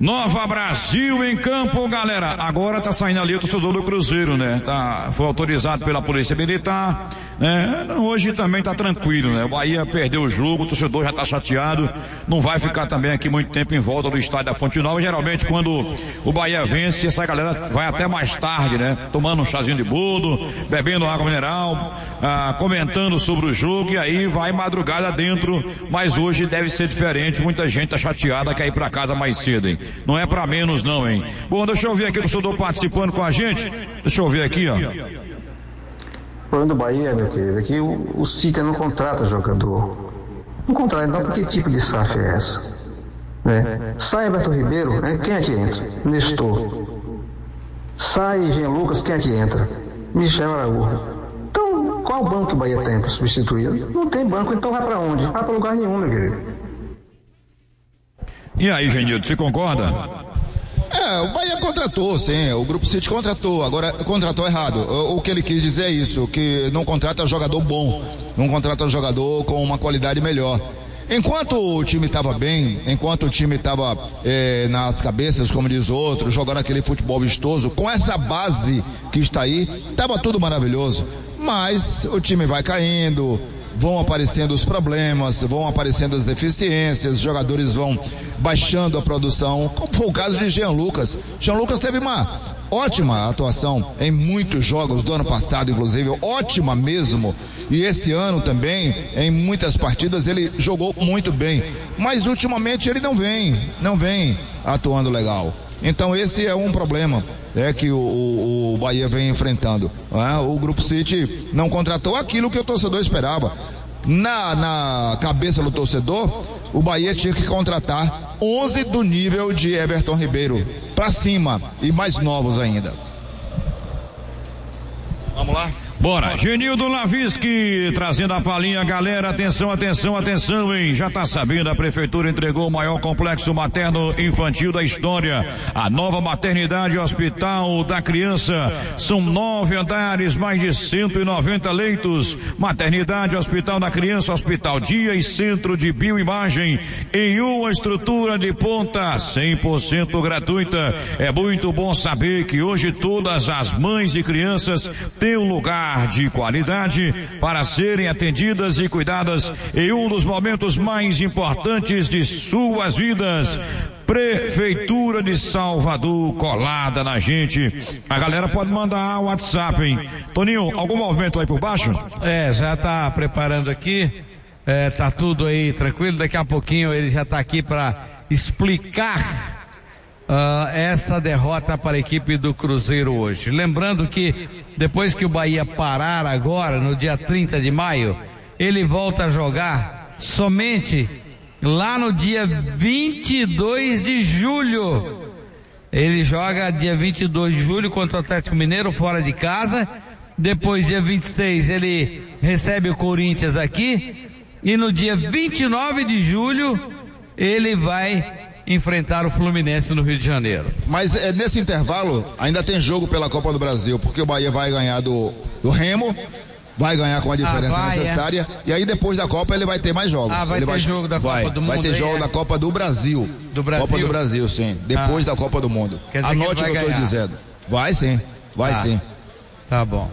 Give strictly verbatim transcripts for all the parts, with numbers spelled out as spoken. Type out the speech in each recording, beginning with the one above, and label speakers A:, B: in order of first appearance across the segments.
A: Nova Brasil em campo, galera. Agora tá saindo ali o torcedor do Cruzeiro, né? Tá, foi autorizado pela Polícia Militar, né? Hoje também tá tranquilo, né? O Bahia perdeu o jogo, o torcedor já tá chateado, não vai ficar também aqui muito tempo em volta do estádio da Fonte Nova. Geralmente quando o Bahia vence, essa galera vai até mais tarde, né? Tomando um chazinho de boldo, bebendo água mineral, ah, comentando sobre o jogo, e aí vai madrugada dentro. Mas hoje deve ser diferente, muita gente tá chateada, quer ir pra casa mais cedo, hein? Não é pra menos não, hein? Bom, deixa eu ver aqui o torcedor participando com a gente. Deixa eu ver aqui, ó.
B: Falando do Bahia, meu querido, aqui o, o City não contrata jogador. Não contrata, não, que tipo de S A F é essa? Né? Sai Everton Ribeiro, né? Quem é que entra? Nestor. Sai Jean Lucas, quem é que entra? Michel Araújo. Então, qual banco que o Bahia tem para substituir? Não tem banco, então vai para onde? Vai para lugar nenhum, meu querido.
A: E aí, Genildo, você concorda?
C: É, o Bahia contratou, sim, o Grupo City contratou, agora contratou errado. O, o que ele quis dizer é isso, que não contrata jogador bom, não contrata jogador com uma qualidade melhor. Enquanto o time estava bem, enquanto o time estava eh, nas cabeças, como diz o outro, jogando aquele futebol vistoso, com essa base que está aí, estava tudo maravilhoso. Mas o time vai caindo, vão aparecendo os problemas, vão aparecendo as deficiências, os jogadores vão baixando a produção, como foi o caso de Jean Lucas. Jean Lucas teve uma ótima atuação em muitos jogos do ano passado, inclusive, ótima mesmo, e esse ano também, em muitas partidas ele jogou muito bem, mas ultimamente ele não vem, não vem atuando legal. Então esse é um problema, é que o, o, o Bahia vem enfrentando, né? O Grupo City não contratou aquilo que o torcedor esperava. Na, na cabeça do torcedor, o Bahia tinha que contratar onze do nível de Everton Ribeiro pra cima, e mais novos ainda. Vamos lá?
A: Bora, Genildo Lavischi trazendo a palhinha, galera, atenção, atenção, atenção, hein? Já tá sabendo, a prefeitura entregou o maior complexo materno infantil da história, a nova maternidade Hospital da Criança. São nove andares, mais de cento e noventa leitos, maternidade Hospital da Criança, hospital dia e centro de bioimagem, em uma estrutura de ponta cem por cento gratuita. É muito bom saber que hoje todas as mães e crianças têm um lugar de qualidade para serem atendidas e cuidadas em um dos momentos mais importantes de suas vidas. Prefeitura de Salvador colada na gente. A galera pode mandar o WhatsApp, hein? Toninho, algum movimento aí por baixo?
D: É, já tá preparando aqui, é, tá tudo aí tranquilo, daqui a pouquinho ele já tá aqui para explicar Uh, essa derrota para a equipe do Cruzeiro hoje. Lembrando que depois que o Bahia parar agora, no dia trinta de maio, ele volta a jogar somente lá no dia vinte e dois de julho. Ele joga dia vinte e dois de julho contra o Atlético Mineiro fora de casa. Depois, dia vinte e seis, ele recebe o Corinthians aqui. E no dia vinte e nove de julho, ele vai enfrentar o Fluminense no Rio de Janeiro.
C: Mas é, nesse intervalo ainda tem jogo pela Copa do Brasil, porque o Bahia vai ganhar do, do Remo, vai ganhar com a diferença ah, vai, necessária, é. E aí depois da Copa ele vai ter mais jogos.
D: Ah, vai
C: ele
D: ter
C: vai,
D: jogo da Copa
C: vai,
D: do Mundo.
C: Vai ter
D: aí,
C: jogo
D: é.
C: da Copa do Brasil.
D: Do Brasil?
C: Copa do Brasil, sim. Depois
D: ah.
C: da Copa do Mundo.
D: Anote
C: o que eu estou dizendo. Vai sim, vai
D: ah.
C: sim.
D: Tá bom.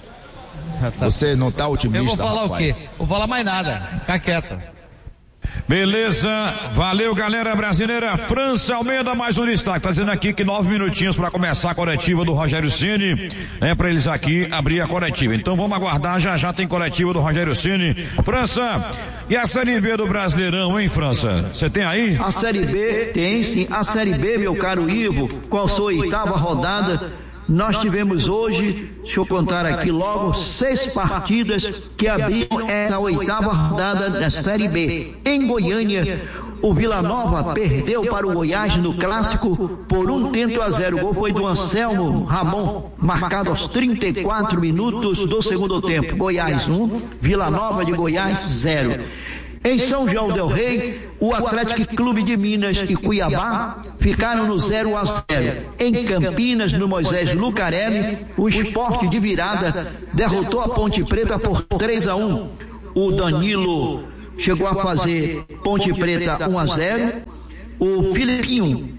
C: Tá. Você não tá otimista,
D: Eu vou falar
C: rapaz.
D: o quê? Vou falar mais nada. Fica quieto.
A: Beleza, valeu galera brasileira. França Almeida, mais um destaque, tá dizendo aqui que nove minutinhos para começar a coletiva do Rogério Ceni, é para eles aqui abrir a coletiva, então vamos aguardar, já já tem coletiva do Rogério Ceni. França, e a Série B do Brasileirão, hein, França? Você tem aí?
E: A Série B tem sim, a Série B, meu caro Ivo, com a sua oitava rodada. Nós tivemos hoje, deixa eu contar aqui logo, seis partidas que abriram essa oitava rodada da Série B. Em Goiânia, o Vila Nova perdeu para o Goiás no clássico por um tento a zero. O gol foi do Anselmo Ramon, marcado aos trinta e quatro minutos do segundo tempo. Goiás um, Vila Nova de Goiás zero. Em São João del Rei, o Atlético Clube de Minas e Cuiabá ficaram no zero a zero. Em Campinas, no Moisés Lucarelli, o Sport de virada derrotou a Ponte Preta por três a um. O Danilo chegou a fazer Ponte Preta um a zero. O Filipinho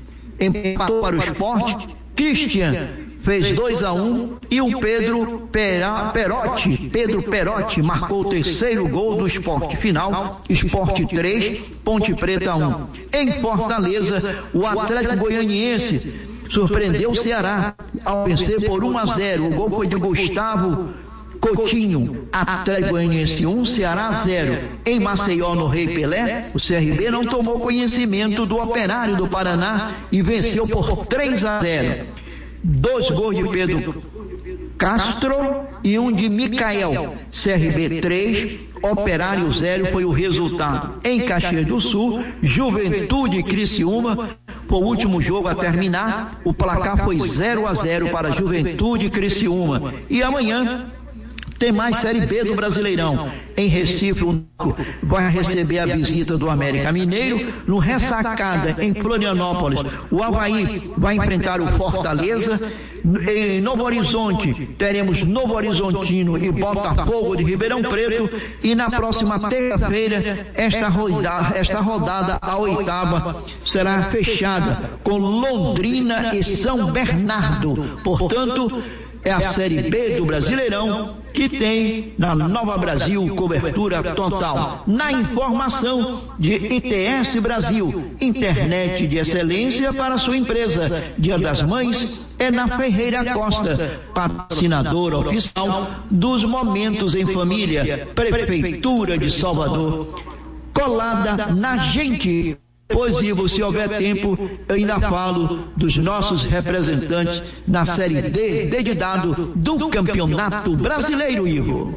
E: empatou para o Sport. Christian fez dois a um e o Pedro Pera, Perotti, Pedro Perotti marcou o terceiro gol do Sport. Final, Sport três, Ponte Preta um. Em Fortaleza, o Atlético Goianiense surpreendeu o Ceará ao vencer por um a zero. O gol foi de Gustavo Coutinho. Atlético Goianiense um, Ceará zero. Em Maceió, no Rei Pelé, o C R B não tomou conhecimento do Operário do Paraná e venceu por três a zero. Dois gols de Pedro Castro e um de Micael. C R B três, Operário zero foi o resultado. Em Caxias do Sul, Juventude e Criciúma, por último jogo a terminar, o placar foi zero a zero para Juventude e Criciúma. E amanhã tem mais Série B do Brasileirão. Em Recife, o Náutico vai receber a visita do América Mineiro. No Ressacada, em Florianópolis, o Avaí vai enfrentar o Fortaleza. Em Novo Horizonte, teremos Novo Horizontino e Botafogo de Ribeirão Preto. E na próxima terça-feira, esta rodada, esta rodada, a oitava, será fechada com Londrina e São Bernardo. Portanto, é a Série B do Brasileirão que tem na Nova Brasil cobertura total. Na informação de I T S Brasil, internet de excelência para sua empresa. Dia das Mães é na Ferreira Costa, patrocinadora oficial dos Momentos em Família, Prefeitura de Salvador. Colada na gente. Pois, Ivo, se houver tempo, eu ainda falo dos nossos representantes na Série D, D de dado, do Campeonato Brasileiro, Ivo.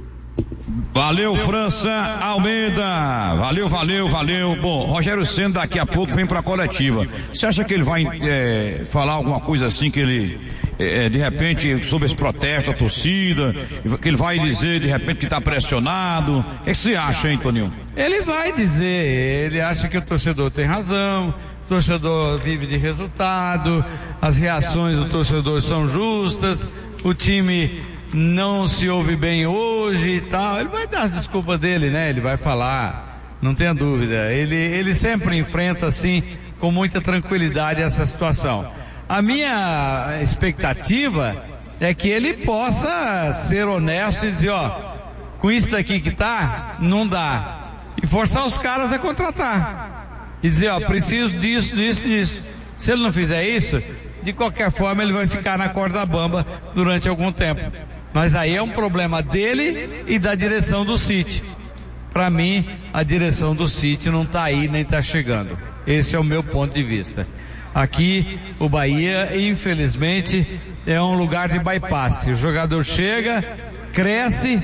A: Valeu, França Almeida. Valeu, valeu, valeu. Bom, Rogério Ceni daqui a pouco vem pra coletiva. Você acha que ele vai é, falar alguma coisa assim que ele, é, de repente, sobre esse protesto, a torcida, que ele vai dizer de repente que tá pressionado? O que você acha, hein, Toninho?
D: Ele vai dizer, ele acha que o torcedor tem razão, o torcedor vive de resultado, as reações do torcedor são justas, o time não se ouve bem hoje e tal. Ele vai dar as desculpas dele, né? Ele vai falar, não tenha dúvida. Ele, ele sempre enfrenta assim, com muita tranquilidade essa situação. A minha expectativa é que ele possa ser honesto e dizer, ó, com isso daqui que tá, não dá. E forçar os caras a contratar. E dizer, ó, preciso disso, disso, disso. Se ele não fizer isso, de qualquer forma ele vai ficar na corda bamba durante algum tempo. Mas aí é um problema dele e da direção do City. Para mim, a direção do City não tá aí nem tá chegando. Esse é o meu ponto de vista. Aqui, o Bahia, infelizmente, é um lugar de bypass. O jogador chega, cresce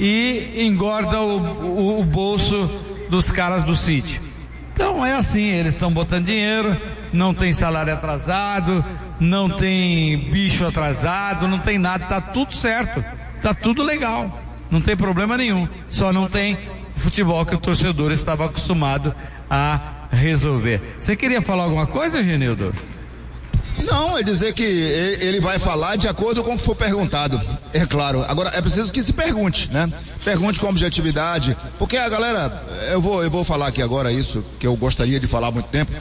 D: e engorda o, o, o bolso dos caras do City. Então é assim, eles estão botando dinheiro, não tem salário atrasado, não tem bicho atrasado, não tem nada, tá tudo certo, tá tudo legal, não tem problema nenhum, só não tem futebol que o torcedor estava acostumado a resolver. Você queria falar alguma coisa, Genildo?
C: Não, é dizer que ele vai falar de acordo com o que for perguntado, é claro. Agora, é preciso que se pergunte, né? Pergunte com objetividade, porque a galera, eu vou, eu vou falar aqui agora isso, que eu gostaria de falar há muito tempo,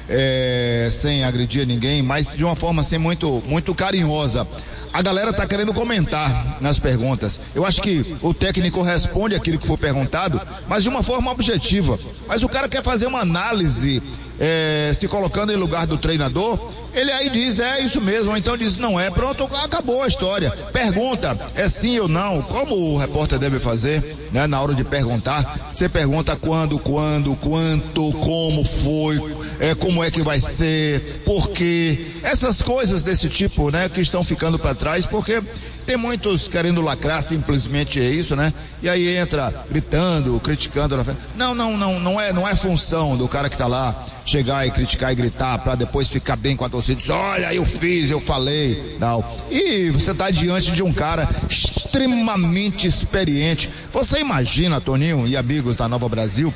C: é, sem agredir ninguém, mas de uma forma assim muito, muito carinhosa. A galera tá querendo comentar nas perguntas. Eu acho que o técnico responde aquilo que for perguntado, mas de uma forma objetiva. Mas o cara quer fazer uma análise, é, se colocando em lugar do treinador, ele aí diz, é isso mesmo, ou então diz, não é, pronto, acabou a história. Pergunta, é sim ou não, como o repórter deve fazer, né, na hora de perguntar. Você pergunta quando, quando, quanto, como foi, é, como é que vai ser, por quê, essas coisas desse tipo, né, que estão ficando para trás, porque tem muitos querendo lacrar, simplesmente é isso, né? E aí entra gritando, criticando. Não, não, não, não é, não é função do cara que tá lá chegar e criticar e gritar para depois ficar bem com a torcida. Diz, olha, eu fiz, eu falei, não. E você tá diante de um cara extremamente experiente. Você imagina, Toninho e amigos da Nova Brasil,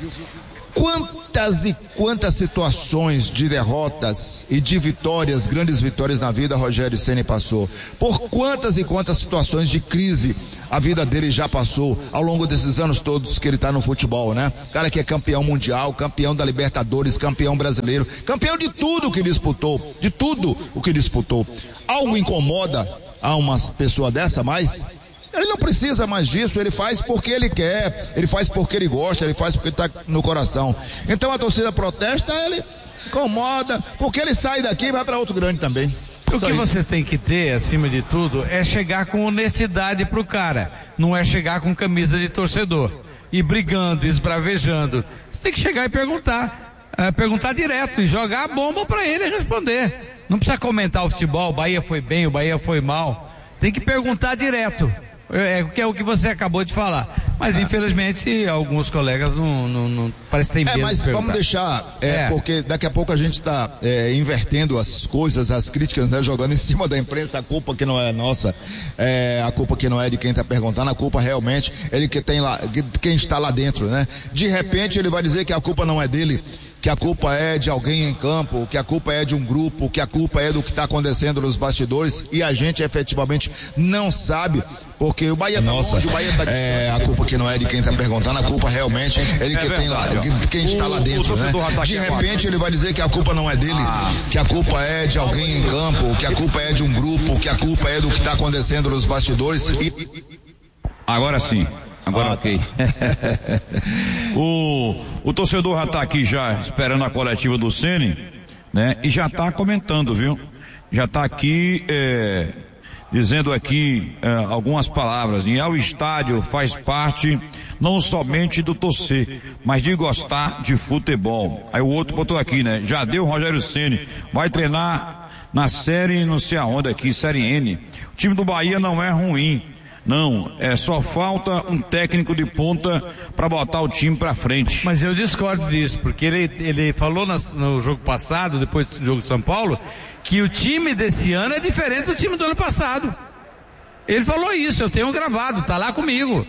C: quantas e quantas situações de derrotas e de vitórias, grandes vitórias na vida Rogério Ceni passou. Por quantas e quantas situações de crise a vida dele já passou ao longo desses anos todos que ele está no futebol, né? Cara que é campeão mundial, campeão da Libertadores, campeão brasileiro, campeão de tudo que disputou, de tudo o que disputou. Algo incomoda a uma pessoa dessa mais? Ele não precisa mais disso, ele faz porque ele quer, ele faz porque ele gosta, ele faz porque está no coração. Então a torcida protesta, ele incomoda, porque ele sai daqui e vai para outro grande também.
D: O que você tem que ter, acima de tudo, é chegar com honestidade pro cara, não é chegar com camisa de torcedor, e brigando, esbravejando. Você tem que chegar e perguntar, é, perguntar direto, e jogar a bomba para ele responder. Não precisa comentar o futebol, o Bahia foi bem, o Bahia foi mal. Tem que perguntar direto. É, é o que você acabou de falar. Mas é. infelizmente alguns colegas não, não, não parece que tem medo.
C: É, mas
D: de
C: vamos deixar, é,
D: é.
C: porque daqui a pouco a gente está é, invertendo as coisas, as críticas, né, jogando em cima da imprensa, a culpa que não é nossa, é, a culpa que não é de quem está perguntando, a culpa realmente é de quem, tem lá, de quem está lá dentro, né? De repente ele vai dizer que a culpa não é dele, que a culpa é de alguém em campo, que a culpa é de um grupo, que a culpa é do que está acontecendo nos bastidores, e a gente efetivamente não sabe, porque o Bahia tá longe, o Bahia tá distante. É, a culpa que não é de quem está perguntando, a culpa realmente é de quem, é tem lá, de quem está lá dentro, né? De repente ele vai dizer que a culpa não é dele, ah. que a culpa é de alguém em campo, que a culpa é de um grupo, que a culpa é do que está acontecendo nos bastidores. E...
A: Agora sim. Agora
C: ah,
A: ok. o, o torcedor já está aqui já esperando a coletiva do Ceni, né? E já está comentando, viu? Já está aqui é, dizendo aqui é, algumas palavras. Ir ao estádio faz parte não somente do torcer, mas de gostar de futebol. Aí o outro botou aqui, né? Já deu Rogério Ceni, vai treinar na série não sei aonde aqui, série N. O time do Bahia não é ruim. Não, é só falta um técnico de ponta para botar o time para frente.
D: Mas eu discordo disso, porque ele, ele falou na, no jogo passado, depois do jogo de São Paulo, que o time desse ano é diferente do time do ano passado. Ele falou isso, eu tenho gravado, tá lá comigo.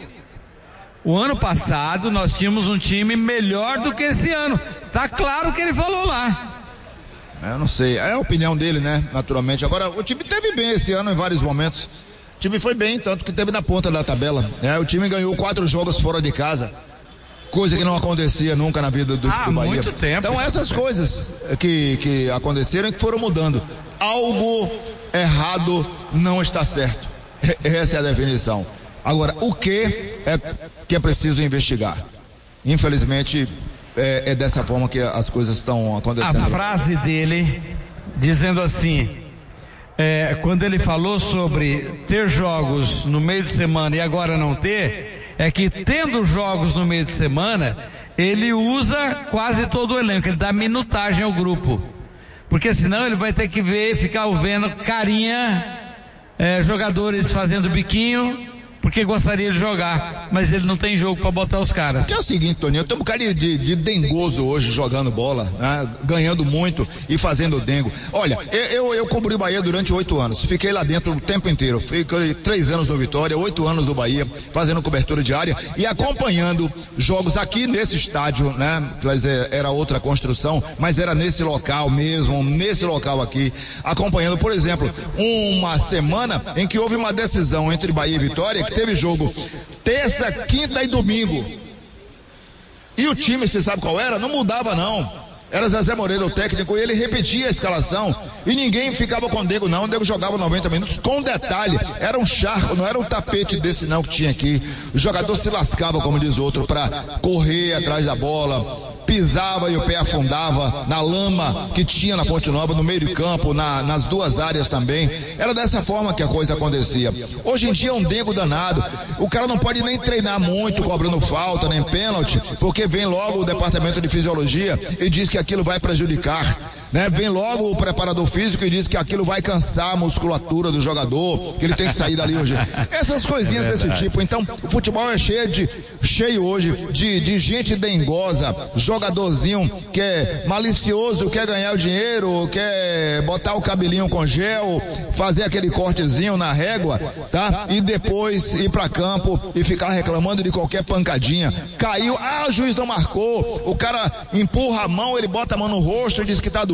D: O ano passado nós tínhamos um time melhor do que esse ano. Tá claro que ele falou lá.
C: Eu não sei, é a opinião dele, né, naturalmente. Agora, o time teve bem esse ano em vários momentos. O time foi bem, tanto que teve na ponta da tabela, né? O time ganhou quatro jogos fora de casa, coisa que não acontecia nunca na vida do,
D: ah,
C: do Bahia.
D: Muito tempo.
C: Então essas coisas que, que aconteceram e que foram mudando. Algo errado não está certo. Essa é a definição. Agora, o que é que é preciso investigar? Infelizmente, é, é dessa forma que as coisas estão acontecendo.
D: A frase dele, dizendo assim... É, quando ele falou sobre ter jogos no meio de semana e agora não ter, é que tendo jogos no meio de semana, ele usa quase todo o elenco, ele dá minutagem ao grupo, porque senão ele vai ter que ver, ficar vendo carinha, é, jogadores fazendo biquinho, porque gostaria de jogar, mas ele não tem jogo para botar os caras.
C: Que é o seguinte, Toninho, eu tenho um bocado de, de, de dengoso hoje jogando bola, né? Ganhando muito e fazendo dengo. Olha, eu, eu, eu cobri o Bahia durante oito anos, fiquei lá dentro o tempo inteiro, fiquei três anos no Vitória, oito anos no Bahia, fazendo cobertura diária e acompanhando jogos aqui nesse estádio, né? Quer dizer, era outra construção, mas era nesse local mesmo, nesse local aqui, acompanhando, por exemplo, uma semana em que houve uma decisão entre Bahia e Vitória, que teve jogo terça, quinta e domingo. E o time, você sabe qual era? Não mudava não. Era Zezé Moreira o técnico e ele repetia a escalação e ninguém ficava com o Diego não, o Diego jogava noventa minutos com detalhe, era um charco, não era um tapete desse não que tinha aqui. O jogador se lascava, como diz outro, para correr atrás da bola, pisava e o pé afundava na lama que tinha na Fonte Nova, no meio de campo, na, nas duas áreas também. Era dessa forma que a coisa acontecia. Hoje em dia é um dengo danado, o cara não pode nem treinar muito cobrando falta, nem pênalti, porque vem logo o departamento de fisiologia e diz que aquilo vai prejudicar, né? Vem logo o preparador físico e diz que aquilo vai cansar a musculatura do jogador, que ele tem que sair dali hoje. Essas coisinhas é desse tipo. Então, o futebol é cheio de, cheio hoje de, de gente dengosa, jogadorzinho que é malicioso, quer ganhar o dinheiro, quer botar o cabelinho com gel, fazer aquele cortezinho na régua, tá? E depois ir pra campo e ficar reclamando de qualquer pancadinha. Caiu, ah, o juiz não marcou, o cara empurra a mão, ele bota a mão no rosto e diz que tá doendo.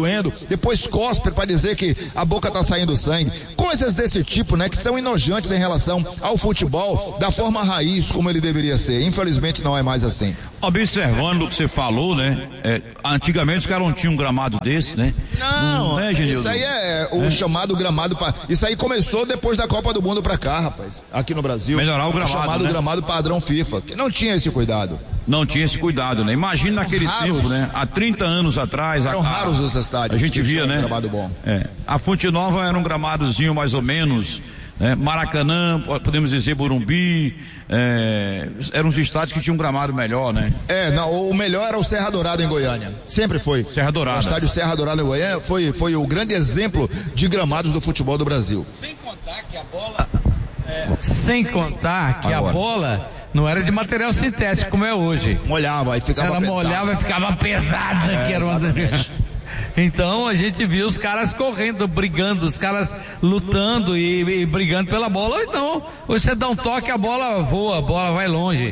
C: doendo, depois cospe para dizer que a boca tá saindo sangue. Coisas desse tipo, né, que são enojantes em relação ao futebol da forma raiz como ele deveria ser. Infelizmente não é mais assim.
A: Observando o que você falou, né? É, antigamente os caras não tinham um gramado desse, né?
C: Não, não é,
A: Genildo?
C: Isso aí é o é. chamado gramado pra, isso aí começou depois da Copa do Mundo pra cá, rapaz, aqui no Brasil.
A: Melhorar o gramado,
C: o chamado
A: né?
C: gramado padrão FIFA, que não tinha esse cuidado.
A: Não tinha esse cuidado, né? Imagina naquele raros, tempo, né? Há trinta anos atrás.
C: Eram
A: a,
C: raros os estádios.
A: A gente via, né?
C: Um gramado bom.
A: É. A Fonte Nova era um gramadozinho mais ou menos, né? Maracanã, podemos dizer Morumbi, é, eram os estádios que tinham um gramado melhor, né?
C: É, não, o melhor era o Serra Dourada em Goiânia. Sempre foi.
A: Serra Dourada.
C: O estádio Serra Dourada em Goiânia foi, foi o grande exemplo de gramados do futebol do Brasil.
D: Sem contar que a bola... É, sem contar que Agora. a bola não era de material sintético como é hoje.
C: Molhava e ficava
D: Ela
C: pesada.
D: molhava e ficava pesada. É, que era uma... Então a gente viu os caras correndo, brigando, os caras lutando e, e brigando pela bola. Hoje não, hoje você dá um toque, a bola voa, a bola vai longe.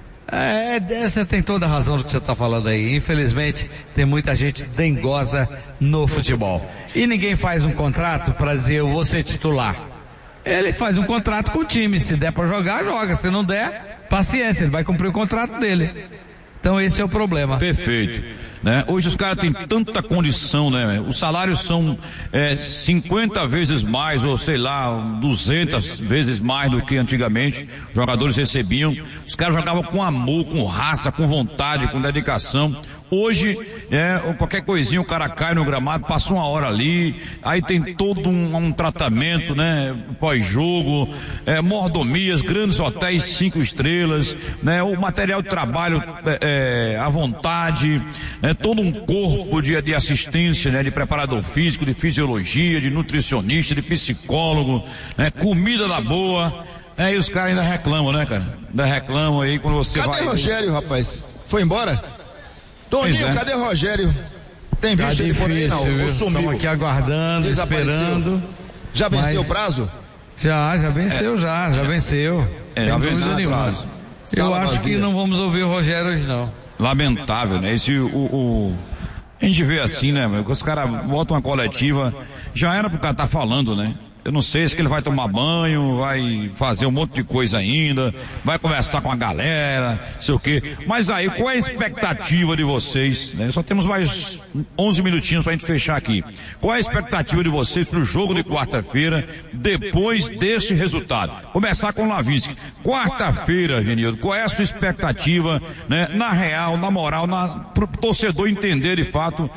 D: É, você tem toda a razão do que você está falando aí. Infelizmente tem muita gente dengosa no futebol. E ninguém faz um contrato para dizer eu vou ser titular. Ele faz um contrato com o time, se der para jogar, joga, se não der, paciência, ele vai cumprir o contrato dele. Então esse é o problema.
A: Perfeito, né? Hoje os caras têm tanta condição, né? Os salários são é, cinquenta vezes mais, ou sei lá, duzentas vezes mais do que antigamente os jogadores recebiam. Os caras jogavam com amor, com raça, com vontade, com dedicação. Hoje, é, qualquer coisinha o cara cai no gramado, passa uma hora ali, aí tem todo um, um tratamento, né, pós-jogo, é, mordomias, grandes hotéis cinco estrelas, né, o material de trabalho é, é, à vontade, né, todo um corpo de, de assistência, né, de preparador físico, de fisiologia, de nutricionista, de psicólogo, né, comida da boa, é, e os caras ainda reclamam, né, cara? Ainda reclamam aí quando você
C: Cadê
A: vai...
C: Cadê Rogério, rapaz? Foi embora? Toninho, é. cadê o Rogério? Tem visto
D: tá
C: ele por aí? Não,
D: viu?
C: sumiu.
D: Estamos aqui aguardando, esperando.
C: Já venceu
D: mas...
C: o prazo?
D: Já, já venceu é. já, já venceu.
A: É,
D: Sem
A: já
D: dúvida nenhuma. Eu
C: Sala
D: acho
C: vazia.
D: que não vamos ouvir o Rogério hoje não.
A: Lamentável, né? Esse, o, o... A gente vê assim, né? Os caras botam uma coletiva, já era pro cara estar tá falando, né? Eu não sei se que ele vai tomar banho, vai fazer um monte de coisa ainda, vai conversar com a galera, não sei o quê. Mas aí, qual é a expectativa de vocês? Né? Só temos mais onze minutinhos pra gente fechar aqui. Qual é a expectativa de vocês pro jogo de quarta-feira, depois desse resultado? Começar com o Lavinsky. Quarta-feira, Genildo, qual é a sua expectativa, né? Na real, na moral, na, pro torcedor entender de fato,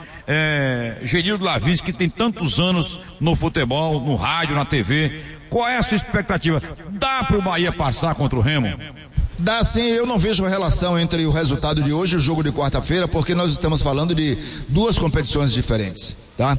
A: é, Genildo Lavinsky, que tem tantos anos no futebol, no rádio, na T V, qual é a sua expectativa? Dá pro Bahia passar contra o Remo?
C: Dá sim, eu não vejo relação entre o resultado de hoje e o jogo de quarta-feira, porque nós estamos falando de duas competições diferentes, tá?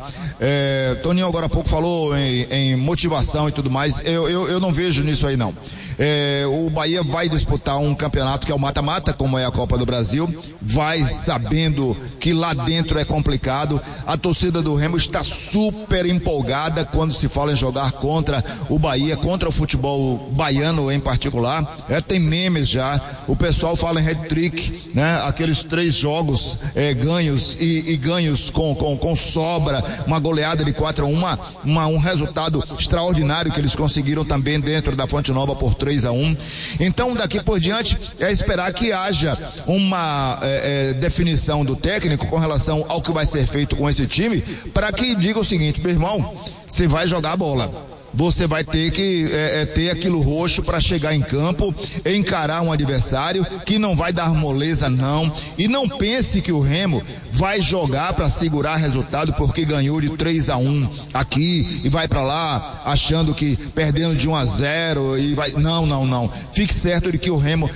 C: É, Toninho agora há pouco falou em, em motivação e tudo mais, eu, eu, eu não vejo nisso aí não. É, o Bahia vai disputar um campeonato que é o mata-mata, como é a Copa do Brasil, vai sabendo que lá dentro é complicado. A torcida do Remo está super empolgada quando se fala em jogar contra o Bahia, contra o futebol baiano em particular. É, tem memes já, o pessoal fala em hat-trick, né? Aqueles três jogos é, ganhos e, e ganhos com, com, com sobra, uma goleada de quatro a um, uma, uma, um resultado extraordinário que eles conseguiram também dentro da Fonte Nova por três a um. Então daqui por diante é esperar que haja uma é, é, definição do técnico com relação ao que vai ser feito com esse time, para que diga o seguinte: meu irmão, você vai jogar a bola, você vai ter que é, é, ter aquilo roxo para chegar em campo, encarar um adversário que não vai dar moleza não, e não pense que o Remo vai jogar para segurar resultado porque ganhou de três a um aqui e vai para lá achando que perdendo de um a zero e vai, não, não, não, fique certo de que o Remo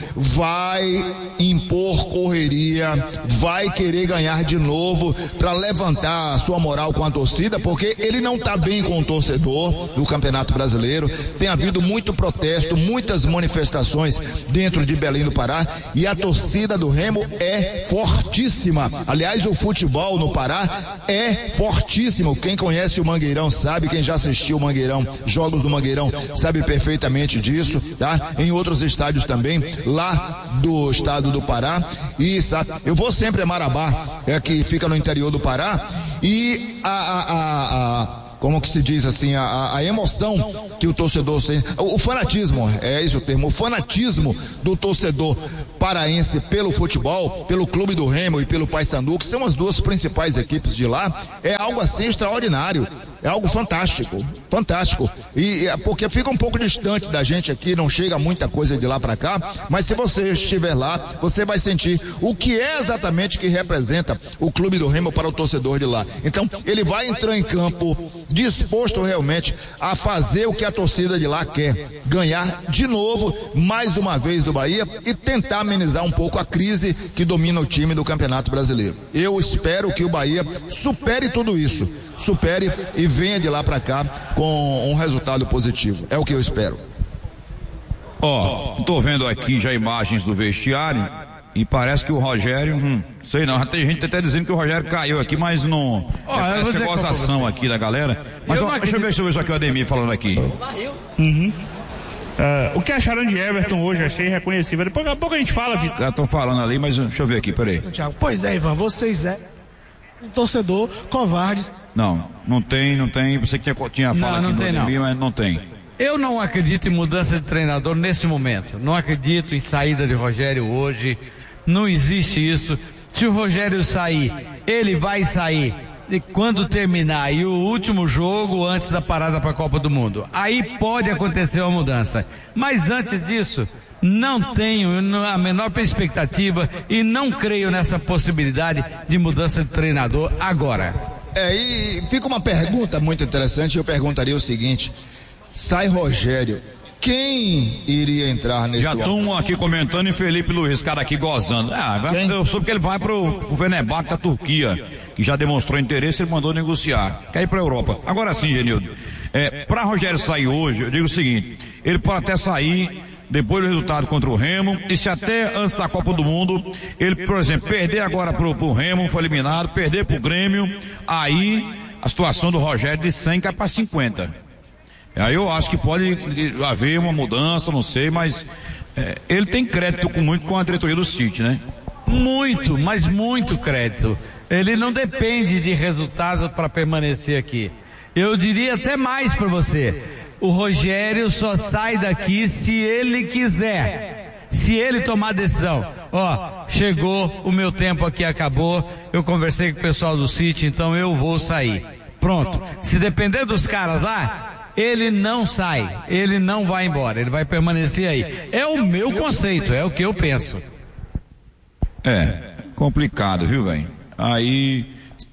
C: vai impor correria, vai querer ganhar de novo para levantar a sua moral com a torcida, porque ele não tá bem com o torcedor do Campeonato Brasileiro, tem havido muito protesto, muitas manifestações dentro de Belém do Pará, e a torcida do Remo é fortíssima. Aliás, o futebol no Pará é fortíssimo. Quem conhece o Mangueirão sabe, quem já assistiu o Mangueirão, jogos do Mangueirão, sabe perfeitamente disso, tá? Em outros estádios também, lá do estado do Pará, e sabe, eu vou sempre a Marabá, é que fica no interior do Pará, e a, a, a, a como que se diz assim, a, a emoção que o torcedor sente, o, o fanatismo, é esse o termo, o fanatismo do torcedor paraense pelo futebol, pelo Clube do Remo e pelo Paysandu, que são as duas principais equipes de lá, é algo assim extraordinário. É algo fantástico, fantástico. E é porque fica um pouco distante da gente aqui, não chega muita coisa de lá para cá, mas se você estiver lá, você vai sentir o que é exatamente que representa o Clube do Remo para o torcedor de lá. Então, ele vai entrar em campo disposto realmente a fazer o que a torcida de lá quer, ganhar de novo, mais uma vez do Bahia e tentar amenizar um pouco a crise que domina o time do Campeonato Brasileiro. Eu espero que o Bahia supere tudo isso, supere e venha de lá para cá com um resultado positivo. É o que eu espero.
A: Ó, oh, tô vendo aqui já imagens do vestiário e parece que o Rogério, hum, sei não, tem gente até dizendo que o Rogério caiu aqui, mas não, oh, é, parece que é gozação aqui da galera. Mas ó, deixa eu ver se eu vejo aqui o Ademir falando aqui.
F: Uhum. Uh, o que acharam de Everton hoje? Achei reconhecível. Depois a pouco a gente fala de...
A: Já estão falando ali, mas deixa eu ver aqui, peraí.
G: Pois é, Ivan, vocês é um torcedor covarde.
A: Não, não tem, não tem. Você que tinha, tinha fala
D: não,
A: aqui
D: não tem,
A: no Ademir,
D: não.
A: mas não tem.
D: Eu não acredito em mudança de treinador nesse momento. Não acredito em saída de Rogério hoje. Não existe isso. Se o Rogério sair, ele vai sair e quando terminar e o último jogo antes da parada para a Copa do Mundo. Aí pode acontecer uma mudança. Mas antes disso, não tenho a menor expectativa e não creio nessa possibilidade de mudança de treinador agora.
C: É, e fica uma pergunta muito interessante. Eu perguntaria o seguinte: sai Rogério, quem iria entrar nesse...
A: Já estão aqui comentando em Felipe Luiz, cara aqui gozando. Ah, quem? Eu soube que ele vai pro, pro Fenerbahçe da Turquia, que já demonstrou interesse, ele mandou negociar. Quer ir pra Europa. Agora sim, Genildo, é, pra Rogério sair hoje, eu digo o seguinte: ele pode até sair depois do resultado contra o Remo, e se até antes da Copa do Mundo, ele, por exemplo, perder agora pro, pro Remo, foi eliminado, perder pro Grêmio, aí a situação do Rogério de cem cai pra cinquenta. Aí eu acho que pode haver uma mudança, não sei, mas é, ele tem crédito com, muito com a diretoria do City, né?
D: Muito, mas muito crédito. Ele não depende de resultado para permanecer aqui. Eu diria até mais para você: o Rogério só sai daqui se ele quiser, se ele tomar decisão. Ó, chegou, o meu tempo aqui acabou, eu conversei com o pessoal do City, então eu vou sair. Pronto. Se depender dos caras lá, ele não sai, ele não vai embora, ele vai permanecer aí. É o meu conceito, é o que eu penso.
A: É, complicado, viu, velho? Aí...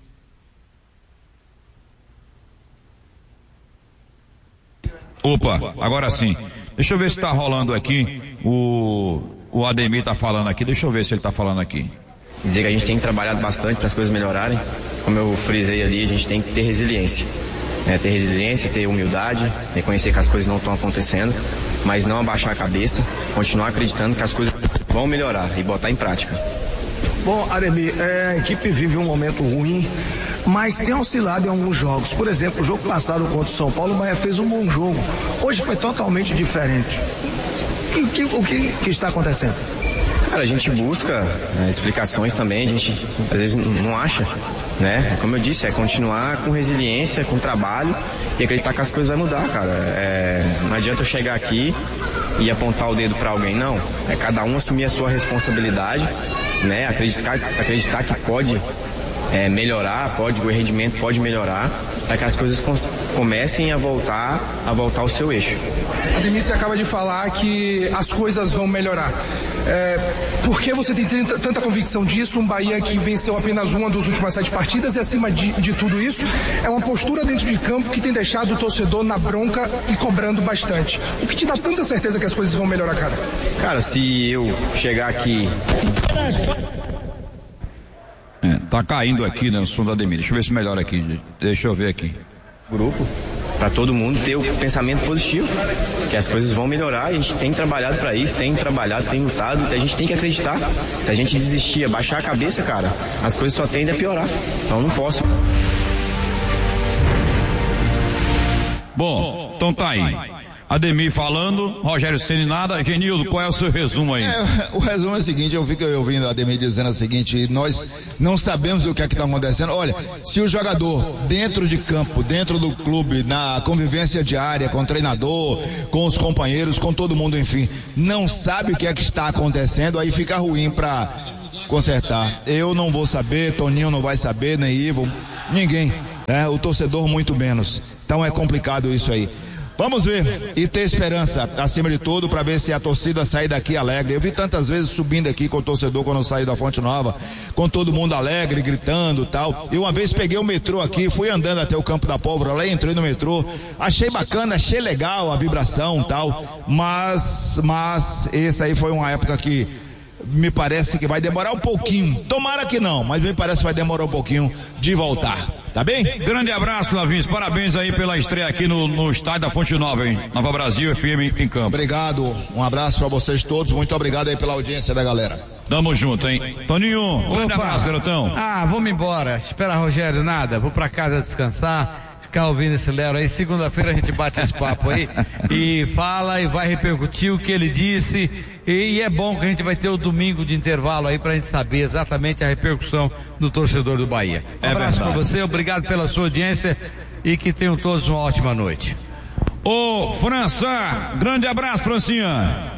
A: Opa, agora sim. Deixa eu ver se tá rolando aqui. O, o Ademir tá falando aqui, deixa eu ver se ele tá falando aqui.
H: Dizer que a gente tem trabalhado bastante para as coisas melhorarem. Como eu frisei ali, a gente tem que ter resiliência. É, ter resiliência, ter humildade, reconhecer que as coisas não estão acontecendo, mas não abaixar a cabeça, continuar acreditando que as coisas vão melhorar e botar em prática.
G: Bom, Ademir, é, a equipe vive um momento ruim, mas tem oscilado em alguns jogos. Por exemplo, o jogo passado contra o São Paulo, o Bahia fez um bom jogo. Hoje foi totalmente diferente. O que, o que, que está acontecendo?
H: Cara, a gente busca né, explicações também, a gente às vezes não acha, né? Como eu disse, é continuar com resiliência, com trabalho e acreditar que as coisas vão mudar, cara. É, não adianta eu chegar aqui e apontar o dedo para alguém, não. É cada um assumir a sua responsabilidade, né? Acreditar, acreditar que pode é, melhorar, pode, o rendimento pode melhorar, para que as coisas com, comecem a voltar, a voltar ao seu eixo.
I: Ademir, você acaba de falar que as coisas vão melhorar. É, por que você tem tanta, tanta convicção disso? Um Bahia que venceu apenas uma das últimas sete partidas e, acima de, de tudo isso, é uma postura dentro de campo que tem deixado o torcedor na bronca e cobrando bastante. O que te dá tanta certeza que as coisas vão melhorar, cara?
H: Cara, se eu chegar aqui...
A: É, tá caindo aqui, né, o som do Ademir. Deixa eu ver se melhora aqui. Deixa eu ver aqui.
H: Grupo, para todo mundo ter o pensamento positivo, que as coisas vão melhorar. A gente tem trabalhado para isso, tem trabalhado, tem lutado, a gente tem que acreditar. Se a gente desistir, baixar a cabeça, cara, as coisas só tendem a piorar. Então eu não posso.
A: Bom, então tá aí. Ademir falando, Rogério Ceni nada. Genildo, qual é o seu resumo aí?
C: É, o resumo é o seguinte, eu fico ouvindo a Ademir dizendo o seguinte, nós não sabemos o que é que está acontecendo. Olha, se o jogador dentro de campo, dentro do clube, na convivência diária, com o treinador, com os companheiros, com todo mundo, enfim, não sabe o que é que está acontecendo, aí fica ruim para consertar. Eu não vou saber, Toninho não vai saber, nem Ivo, ninguém, né? O torcedor muito menos. Então é complicado isso aí. Vamos ver e ter esperança acima de tudo para ver se a torcida sai daqui alegre. Eu vi tantas vezes subindo aqui com o torcedor quando eu saí da Fonte Nova, com todo mundo alegre, gritando e tal. E uma vez peguei o metrô aqui, fui andando até o Campo da Pólvora, lá entrei no metrô, achei bacana, achei legal a vibração e tal, mas, mas essa aí foi uma época que me parece que vai demorar um pouquinho, tomara que não, mas me parece que vai demorar um pouquinho de voltar. Tá bem?
A: Grande abraço, Lavinhos. Parabéns aí pela estreia aqui no, no estádio da Fonte Nova, hein? Nova Brasil F M em campo.
C: Obrigado. Um abraço pra vocês todos. Muito obrigado aí pela audiência da galera.
A: Tamo junto, hein? Toninho, grande abraço, garotão.
D: Ah, vamos embora. Espera, Rogério, nada. Vou pra casa descansar. Ficar ouvindo esse Lero aí. Segunda-feira a gente bate esse papo aí e fala e vai repercutir o que ele disse. E, e é bom que a gente vai ter o domingo de intervalo aí pra gente saber exatamente a repercussão do torcedor do Bahia. Um é abraço verdade. Pra você, obrigado pela sua audiência e que tenham todos uma ótima noite.
A: Ô França, grande abraço, Francinha.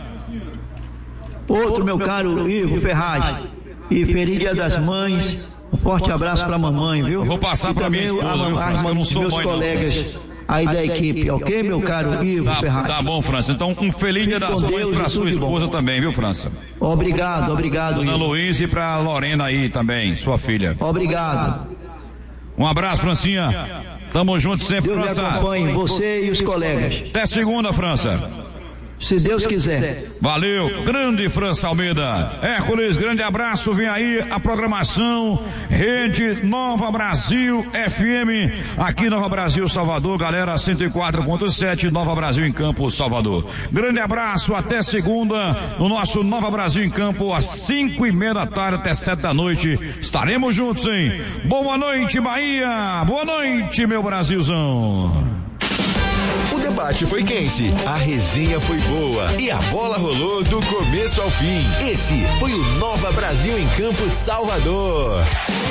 E: Outro, meu caro Ivo Ferraz, e feliz Dia das Mães. Um forte abraço pra mamãe, viu?
A: Eu vou passar e pra minha esposa, viu, França? Eu não sou
E: meus
A: mãe,
E: colegas não. Aí da equipe, ok, meu caro Ivo
A: tá,
E: Ferraz?
A: Tá bom, França. Então, um feliz Dia das Mães pra sua esposa também, viu, França?
E: Obrigado, obrigado.
A: Dona Luísa e pra Lorena aí também, sua filha.
E: Obrigado.
A: Um abraço, Francinha. Tamo junto sempre,
E: Deus
A: França.
E: Deus lhe acompanhe, você e os colegas.
A: Até segunda, França.
E: Se Deus quiser.
A: Valeu, grande França Almeida. Hércules, grande abraço, vem aí a programação Rede Nova Brasil F M, aqui Nova Brasil Salvador, galera, cento e quatro ponto sete, Nova Brasil em Campo, Salvador. Grande abraço, até segunda, no nosso Nova Brasil em Campo, às cinco e meia da tarde até sete da noite, estaremos juntos, hein? Boa noite, Bahia, boa noite, meu Brasilzão.
J: O debate foi quente, a resenha foi boa e a bola rolou do começo ao fim. Esse foi o Nova Brasil em Campo, Salvador.